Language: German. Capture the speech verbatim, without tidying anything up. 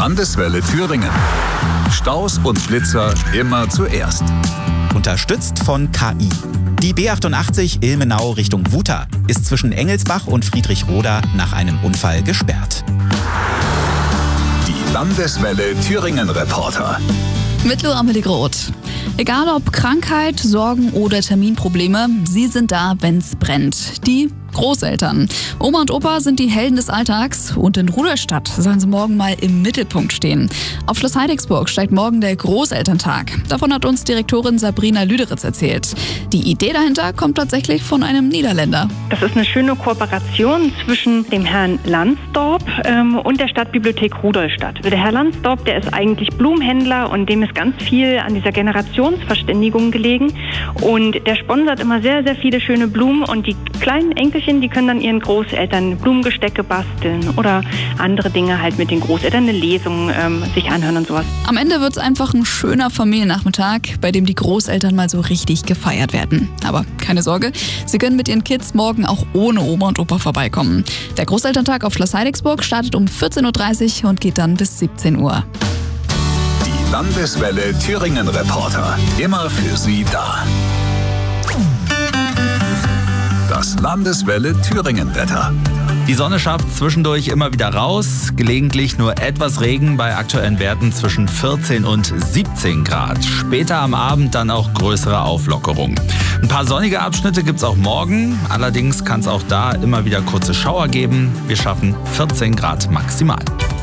Landeswelle Thüringen. Staus und Blitzer immer zuerst. Unterstützt von K I. Die B achtundachtzig Ilmenau Richtung Wuta ist zwischen Engelsbach und Friedrichroda nach einem Unfall gesperrt. Die Landeswelle Thüringen Reporter. Mit Lou Amelie Groth. Egal ob Krankheit, Sorgen oder Terminprobleme, sie sind da, wenn's brennt. Die Großeltern. Oma und Opa sind die Helden des Alltags und in Rudolstadt sollen sie morgen mal im Mittelpunkt stehen. Auf Schloss Heidigsburg steigt morgen der Großelterntag. Davon hat uns Direktorin Sabrina Lüderitz erzählt. Die Idee dahinter kommt tatsächlich von einem Niederländer. Das ist eine schöne Kooperation zwischen dem Herrn Lansdorp ähm, und der Stadtbibliothek Rudolstadt. Also der Herr Lansdorp, der ist eigentlich Blumenhändler und dem ist ganz viel an dieser Generationsverständigung gelegen. Und der sponsert immer sehr, sehr viele schöne Blumen und die kleinen Enkelchen, die können dann ihren Großeltern Blumengestecke basteln oder andere Dinge halt mit den Großeltern, eine Lesung ähm, sich anhören und sowas. Am Ende wird's einfach ein schöner Familiennachmittag, bei dem die Großeltern mal so richtig gefeiert werden. Aber keine Sorge, sie können mit ihren Kids morgen auch ohne Oma und Opa vorbeikommen. Der Großelterntag auf Schloss Heidigsburg startet um vierzehn Uhr dreißig und geht dann bis siebzehn Uhr. Die Landeswelle Thüringen Reporter. Immer für Sie da. Das Landeswelle Thüringen Wetter. Die Sonne schafft zwischendurch immer wieder raus, gelegentlich nur etwas Regen bei aktuellen Werten zwischen vierzehn und siebzehn Grad. Später am Abend dann auch größere Auflockerung. Ein paar sonnige Abschnitte gibt's auch morgen, allerdings kann es auch da immer wieder kurze Schauer geben. Wir schaffen vierzehn Grad maximal.